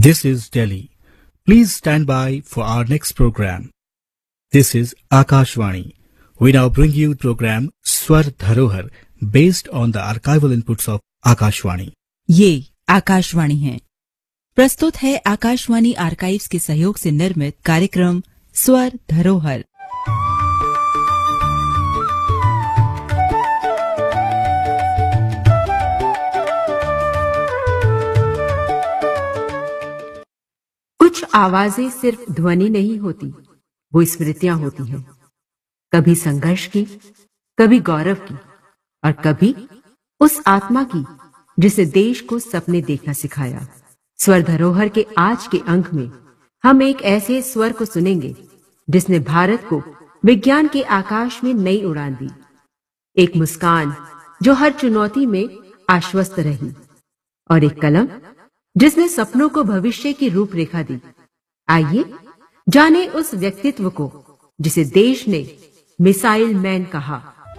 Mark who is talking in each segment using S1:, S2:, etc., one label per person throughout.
S1: This is Delhi. Please stand by for our next program. This is Akashvani. We now bring you the program Swar Dharohar based on the archival inputs of Akashvani.
S2: ये आकाशवाणी है। प्रस्तुत है Akashvani archives के सहयोग से निर्मित कार्यक्रम स्वर धरोहर।
S3: कुछ आवाजें सिर्फ ध्वनि नहीं होती, वो स्मृतियां होती हैं। कभी संघर्ष की, कभी गौरव की और कभी उस आत्मा की जिसे देश को सपने देखना सिखाया। स्वर धरोहर के आज के अंक में हम एक ऐसे स्वर को सुनेंगे जिसने भारत को विज्ञान के आकाश में नई उड़ान दी। एक मुस्कान जो हर चुनौती में आश्वस्त रही और एक कलम जिसने सपनों को भविष्य की रूपरेखा दी। आइए जाने उस व्यक्तित्व को जिसे देश ने मिसाइल मैन कहा।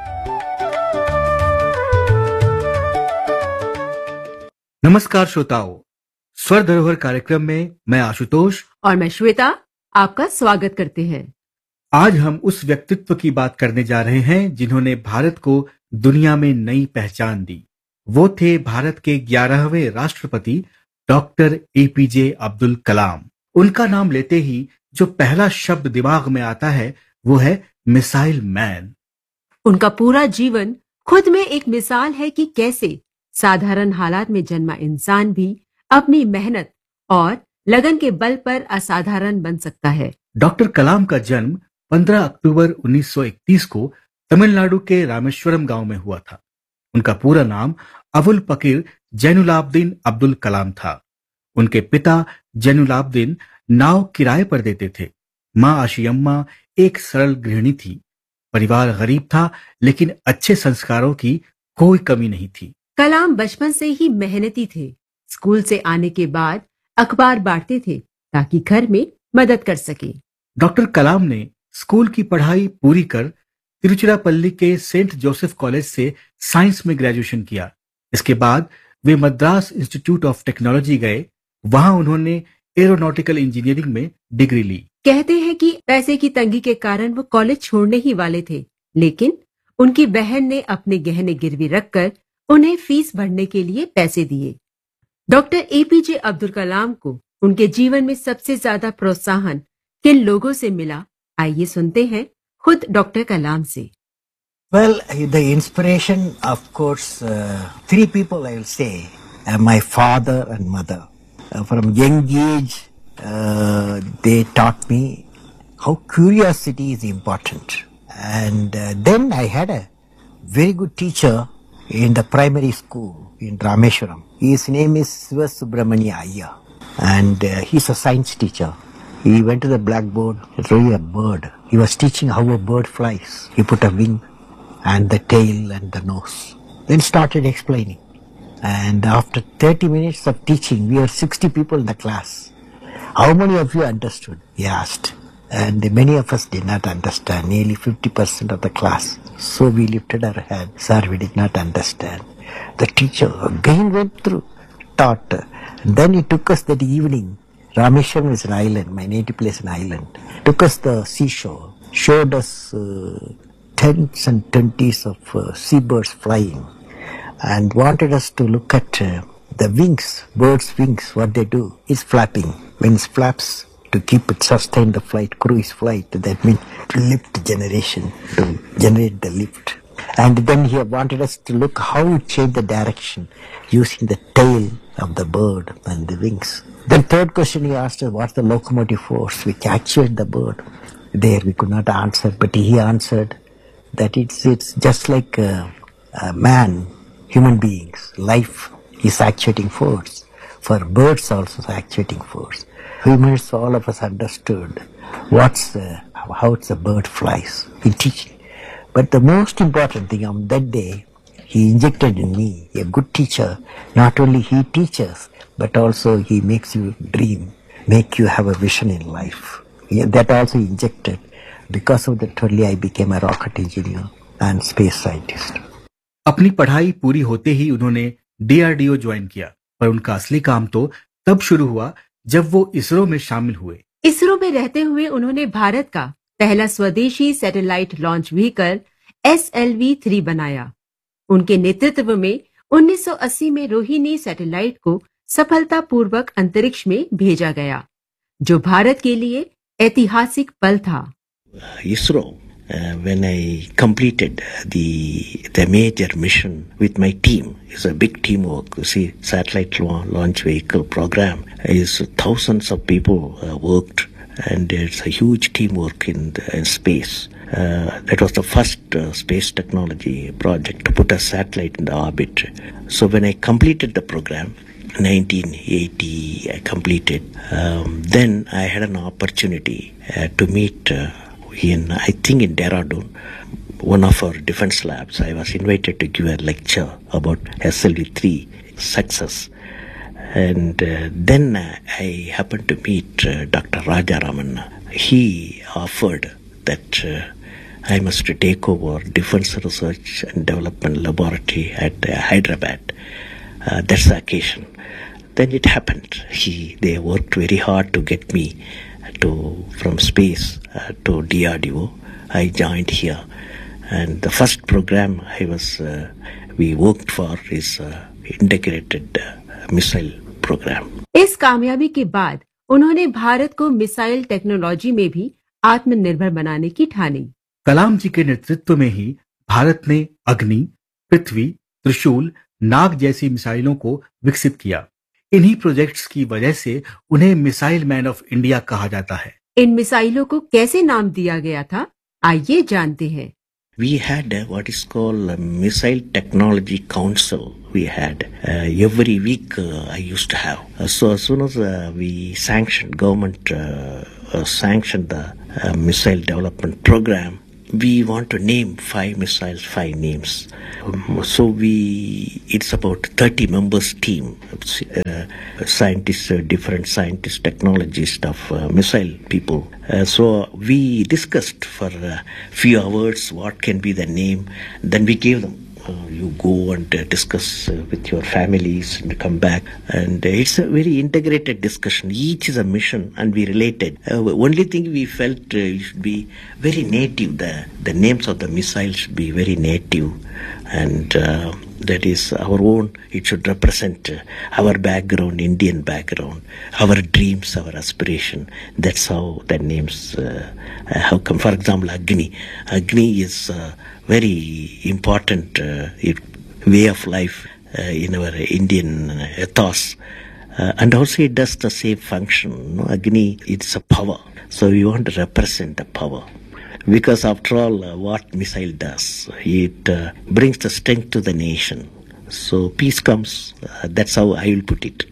S1: नमस्कार श्रोताओं, स्वर धरोहर कार्यक्रम में मैं आशुतोष
S3: और मैं श्वेता आपका स्वागत करते हैं।
S1: आज हम उस व्यक्तित्व की बात करने जा रहे हैं जिन्होंने भारत को दुनिया में नई पहचान दी। वो थे भारत के 11वें राष्ट्रपति डॉक्टर एपीजे अब्दुल कलाम। उनका नाम लेते ही जो पहला शब्द दिमाग में आता है वो है मिसाइल मैन।
S3: उनका पूरा जीवन खुद में एक मिसाल है कि कैसे साधारण हालात में जन्मा इंसान भी अपनी मेहनत और लगन के बल पर असाधारण बन सकता है।
S1: डॉक्टर कलाम का जन्म 15 अक्टूबर 1931 को तमिलनाडु के रामेश्वरम गांव में हुआ था। उनका पूरा नाम अबुल पकीर जैनुलाब्दीन अब्दुल कलाम था। उनके पिता जैनुलाब्दीन नाव किराए पर देते थे। माँ आशियम्मा एक सरल गृहिणी थी। परिवार गरीब था लेकिन अच्छे संस्कारों की कोई कमी नहीं थी।
S3: कलाम बचपन से ही मेहनती थे। स्कूल से आने के बाद अखबार बांटते थे ताकि घर में मदद कर सके।
S1: डॉक्टर कलाम ने स्कूल की पढ़ाई पूरी कर तिरुचिरापल्ली के सेंट जोसेफ कॉलेज से साइंस में ग्रेजुएशन किया। इसके बाद वे मद्रास इंस्टीट्यूट ऑफ टेक्नोलॉजी गए। वहां उन्होंने एरोनॉटिकल इंजीनियरिंग में डिग्री ली।
S3: कहते हैं कि पैसे की तंगी के कारण वो कॉलेज छोड़ने ही वाले थे, लेकिन उनकी बहन ने अपने गहने गिरवी रखकर उन्हें फीस भरने के लिए पैसे दिए। डॉक्टर एपीजे अब्दुल कलाम को उनके जीवन में सबसे ज्यादा प्रोत्साहन किन लोगों से मिला, आइए सुनते हैं खुद डॉक्टर कलाम से।
S4: Well, the inspiration, of course, three people I will say, my father and mother. From young age, they taught me how curiosity is important. And then I had a very good teacher in the primary school in Rameshwaram. His name is Siva Subramania Ayya. And he's a science teacher. He went to the blackboard, drew a bird. He was teaching how a bird flies. He put a wing and the tail and the nose. Then started explaining. And after 30 minutes of teaching, we were 60 people in the class. How many of you understood? He asked. And many of us did not understand, nearly 50% of the class. So we lifted our hand. Sir, we did not understand. The teacher again went through, taught. And then he took us that evening. Rameshwaram is an island, my native place an island. Took us the seashore, showed us tens and twenties of seabirds flying, and wanted us to look at the wings, birds' wings, what they do is flapping. Wings flaps to keep it, sustain the flight, cruise flight, that means lift generation, to generate the lift. And then he wanted us to look how it changed the direction using the tail of the bird and the wings. Then third question he asked us, what's the locomotive force which actuates the bird? There we could not answer, but he answered that it's just like a man, human beings, life is actuating force. For birds also is actuating force. Humans, all of us understood how the bird flies in teaching. But the most important thing on that day, he injected in me, a good teacher. Not only he teaches, but also he makes you dream, make you have a vision in life. That also injected. Because of that only I became a rocket engineer and space scientist.
S1: अपनी पढ़ाई पूरी होते ही उन्होंने DRDO join किया, पर उनका असली काम तो तब शुरू हुआ जब वो इसरो में शामिल हुए।
S3: इसरो में रहते हुए उन्होंने भारत का पहला स्वदेशी सैटेलाइट लॉन्च व्हीकल SLV-3 बनाया। उनके नेतृत्व में 1980 में रोहिणी सैटेलाइट को सफलतापूर्वक अंतरिक्ष में भेजा गया, जो भारत के लिए ऐतिहासिक पल था।
S4: ISRO, when I completed the major mission with my team, it's a big teamwork. You see, satellite launch vehicle program is thousands of people worked, and it's a huge teamwork in space. That was the first space technology project to put a satellite in the orbit. So when I completed the program, 1980 I completed, then I had an opportunity to meet I think in Dehradun, one of our defense labs. I was invited to give a lecture about SLV-3 success. And then I happened to meet Dr. Rajaraman. He offered that I must take over Defense Research and Development Laboratory at Hyderabad. That's the occasion. Then it happened. They worked very hard to get me from space to DRDO. I joined here, and the first program we worked for is integrated missile program.
S3: इस कामयाबी के बाद उन्होंने भारत को missile technology में भी आत्मनिर्भर बनाने की ठानी।
S1: कलाम जी के नेतृत्व में ही भारत ने अग्नि, पृथ्वी, त्रिशूल, नाग जैसी मिसाइलों को विकसित किया। इन्हीं प्रोजेक्ट्स की वजह से उन्हें मिसाइल मैन ऑफ इंडिया कहा जाता है।
S3: इन मिसाइलों को कैसे नाम दिया गया था, आइए जानते हैं।
S4: We had what is called a Missile Technology Council. We had every week I used to have. So as soon as we sanctioned, government sanctioned the missile development program, we want to name 5 missiles, 5 names. So it's about 30 members team, scientists, different scientists, technologists of missile people. So we discussed for a few hours what can be the name. Then we gave them. You go and discuss with your families and come back. And it's a very integrated discussion. Each is a mission and we related. Only thing we felt it should be very native. The names of the missiles should be very native. And that is our own. It should represent our background, Indian background, our dreams, our aspiration. That's how the names have come. For example, Agni. Agni is very important way of life in our Indian ethos. And also it does the same function. No? Agni, it's a power. So we want to represent the power. Because after all, what missile does, it brings the strength to the nation. So peace comes. That's how I will put it.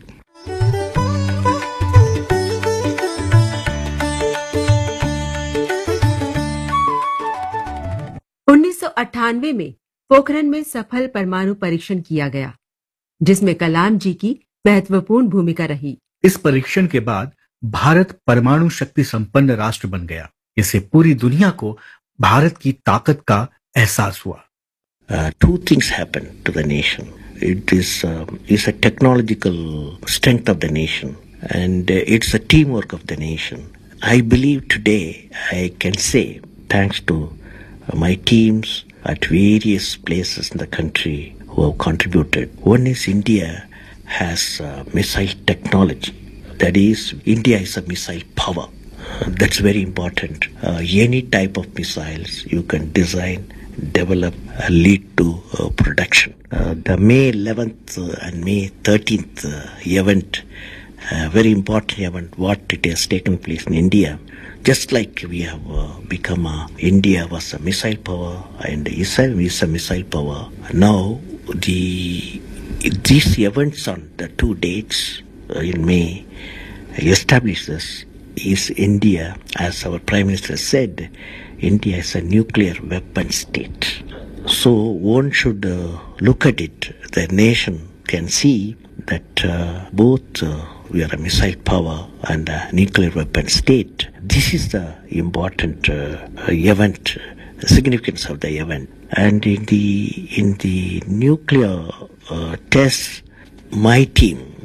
S3: '98 में पोखरण में सफल परमाणु परीक्षण किया गया, जिसमें कलाम जी की महत्वपूर्ण भूमिका रही।
S1: इस परीक्षण के बाद भारत परमाणु शक्ति संपन्न राष्ट्र बन गया। इससे पूरी दुनिया को भारत की ताकत का एहसास हुआ।
S4: Two things happened to the nation. It is a technological strength of the nation, and it's a teamwork of the nation. I believe today I can say, thanks to my teams at various places in the country who have contributed. One is India has missile technology. That is, India is a missile power. That's very important. Any type of missiles you can design, develop, lead to production. The May 11th and May 13th event, very important event, what it has taken place in India. Just like we have become India was a missile power and Israel is a missile power. Now these events on the 2 dates in May establish this. Is India, as our Prime Minister said, India is a nuclear weapon state. So one should look at it. The nation can see that both we are a missile power and a nuclear weapon state. This is the important event, the significance of the event. And in the nuclear tests, my team,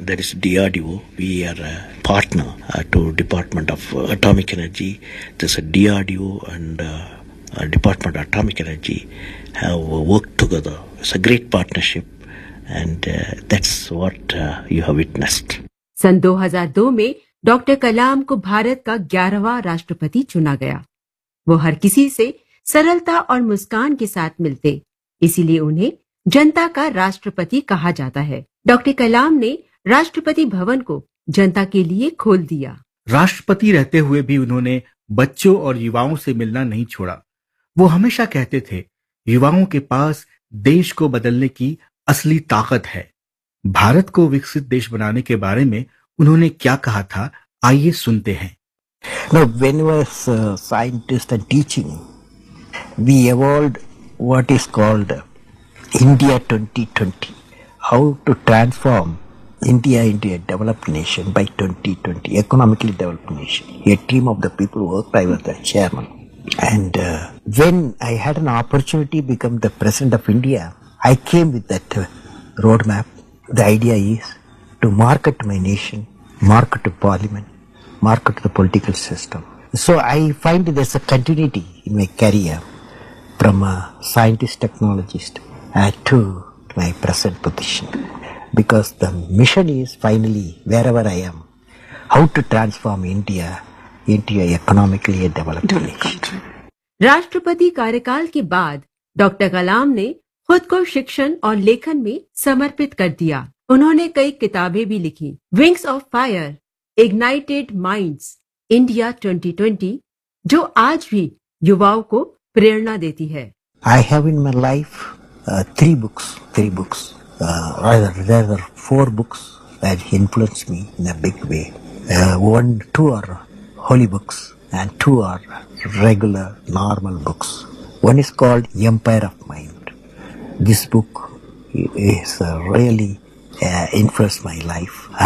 S5: That is DRDO. We are a partner to Department of Atomic Energy. There's a DRDO and Department of Atomic Energy have worked together. It's a great partnership, and that's what you have witnessed.
S3: सन 2002 में doctor कलाम को भारत का 11वां राष्ट्रपति चुना गया। वो हर किसी से सरलता और मुस्कान के साथ मिलते, इसीलिए उन्हें जनता का राष्ट्रपति कहा जाता है। डॉक्टर कलाम ने राष्ट्रपति भवन को जनता के लिए खोल दिया।
S1: राष्ट्रपति रहते हुए भी उन्होंने बच्चों और युवाओं से मिलना नहीं छोड़ा। वो हमेशा कहते थे, युवाओं के पास देश को बदलने की असली ताकत है। भारत को विकसित देश बनाने के बारे में उन्होंने क्या कहा था, आइए सुनते हैं।
S4: Now, when I was a scientist and teaching, we evolved what is called India 2020. How to transform India into a developed nation by 2020, economically developed nation. A team of the people worked, I was the chairman. And when I had an opportunity to become the president of India, I came with that roadmap. The idea is to market my nation, market to parliament, market to the political system. So I find there's a continuity in my career from a scientist technologist to my present position, because the mission is finally, wherever I am, how to transform India into a economically developed nation.
S3: राष्ट्रपति कार्यकाल के बाद doctor कलाम ने खुद को शिक्षण और लेखन में समर्पित कर दिया। उन्होंने कई किताबें भी लिखी। Wings of fire, ignited minds, India 2020, जो आज भी युवाओं को प्रेरणा देती है।
S4: I have in my life three books, rather 4 books that influenced me in a big way. 2 are holy books and 2 are regular, normal books. One is called Empire of Mind. This book is really influenced my life.